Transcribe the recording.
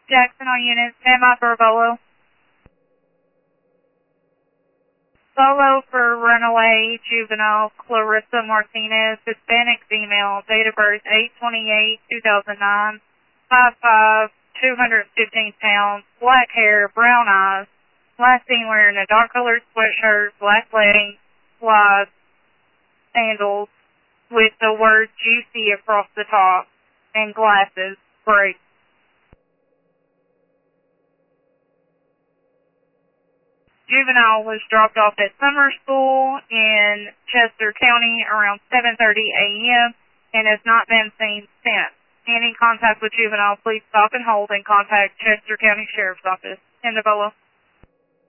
Jackson on unit, stand by for a bolo. Bolo for runaway juvenile Clarissa Martinez, Hispanic female, date of birth 8/28/2009, 5'5", 215 pounds, black hair, brown eyes, last seen wearing a dark colored sweatshirt, black leggings, slides, sandals, with the word juicy across the top, and glasses, break. Juvenile was dropped off at summer school in Chester County around 7:30 a.m. and has not been seen since. Any contact with juvenile, please stop and hold and contact Chester County Sheriff's Office. In the bolo.